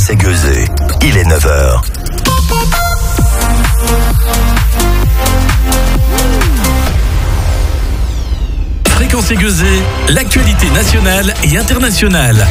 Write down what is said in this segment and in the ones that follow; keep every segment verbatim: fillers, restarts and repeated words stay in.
Fréquence Aiguisée. Il est neuf heures. Fréquence Aiguisée, l'actualité nationale et internationale.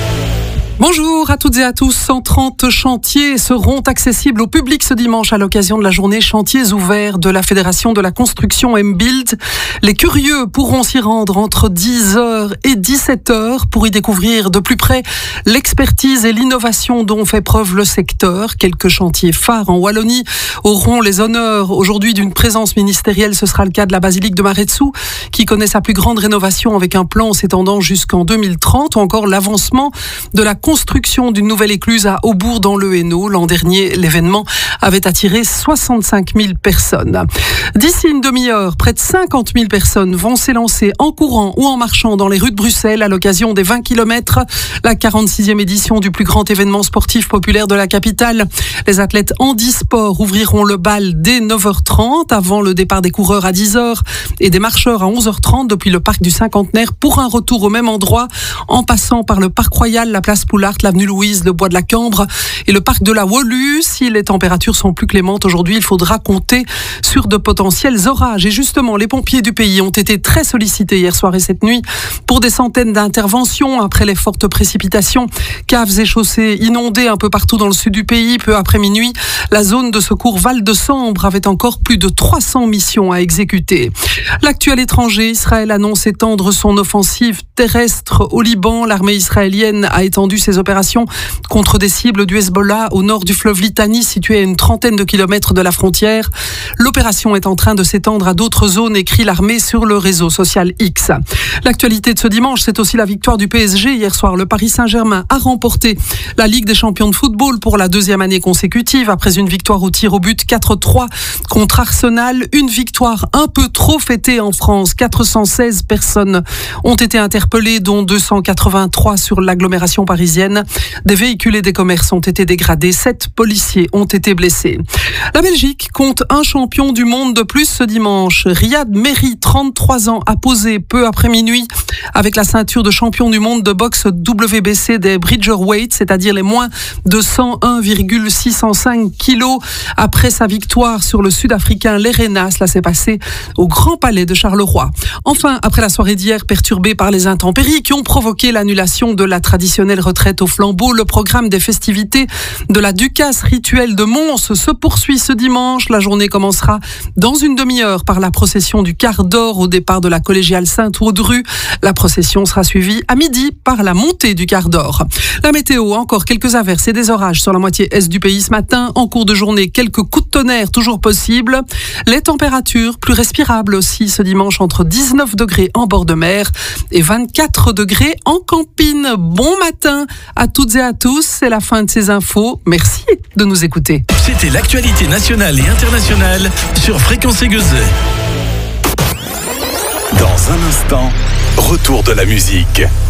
Bonjour à toutes et à tous. cent trente chantiers seront accessibles au public ce dimanche à l'occasion de la journée Chantiers ouverts de la Fédération de la Construction M-Build. Les curieux pourront s'y rendre entre dix heures et dix-sept heures pour y découvrir de plus près l'expertise et l'innovation dont fait preuve le secteur. Quelques chantiers phares en Wallonie auront les honneurs aujourd'hui d'une présence ministérielle. Ce sera le cas de la basilique de Maretsou qui connaît sa plus grande rénovation avec un plan s'étendant jusqu'en deux mille trente ou encore l'avancement de la construction d'une nouvelle écluse à Aubourg dans le Hainaut. L'an dernier, l'événement avait attiré soixante-cinq mille personnes. D'ici une demi-heure, près de cinquante mille personnes vont s'élancer en courant ou en marchant dans les rues de Bruxelles à l'occasion des vingt kilomètres, la quarante-sixième édition du plus grand événement sportif populaire de la capitale. Les athlètes handisport ouvriront le bal dès neuf heures trente avant le départ des coureurs à dix heures et des marcheurs à onze heures trente depuis le parc du Cinquantenaire pour un retour au même endroit en passant par le parc Royal, la place Poulart, l'avenue Louise, le bois de la Cambre et le parc de la Wolu. Si les températures sont plus clémentes aujourd'hui, il faudra compter sur de potentiels orages. Et justement, les pompiers du pays ont été très sollicités hier soir et cette nuit pour des centaines d'interventions après les fortes précipitations. Caves et chaussées inondées un peu partout dans le sud du pays. Peu après minuit, la zone de secours Val-de-Sambre avait encore plus de trois cents missions à exécuter. L'actuel étranger, Israël annonce étendre son offensive terrestre au Liban. L'armée israélienne a étendu ses opérations contre des cibles du Hezbollah au nord du fleuve Litani, situé à une trentaine de kilomètres de la frontière. L'opération est en train de s'étendre à d'autres zones, écrit l'armée sur le réseau social X. L'actualité de ce dimanche, c'est aussi la victoire du P S G. Hier soir, le Paris Saint-Germain a remporté la Ligue des champions de football pour la deuxième année consécutive, après une victoire au tir au but quatre trois contre Arsenal. Une victoire un peu trop fêtée en France. quatre cent seize personnes ont été interpellées, dont deux cent quatre-vingt-trois sur l'agglomération parisienne. Des véhicules et des commerces ont été dégradés. Sept policiers ont été blessés. La Belgique compte un champion du monde de plus ce dimanche. Riyad Mehri, trente-trois ans, a posé peu après minuit avec la ceinture de champion du monde de boxe W B C des Bridgerweight, c'est-à-dire les moins de cent un virgule six cent cinq kilos. Après sa victoire sur le Sud-Africain Lerena, cela s'est passé au Grand Palais de Charleroi. Enfin, après la soirée d'hier perturbée par les intempéries qui ont provoqué l'annulation de la traditionnelle retraite au flambeau, le programme des festivités de la Ducasse rituelle de Mons se poursuit ce dimanche. La journée commencera dans une demi-heure par la procession du quart d'or au départ de la collégiale Sainte-Audru. La procession sera suivie à midi par la montée du quart d'or. La météo, encore quelques averses et des orages sur la moitié est du pays ce matin. En cours de journée, quelques coups de tonnerre toujours possibles. Les températures plus respirables aussi ce dimanche entre dix-neuf degrés en bord de mer et vingt-quatre degrés en campine. Bon matin à toutes et à tous, c'est la fin de ces infos. Merci de nous écouter. C'était l'actualité nationale et internationale sur Fréquence Aiguisée. Dans un instant, retour de la musique.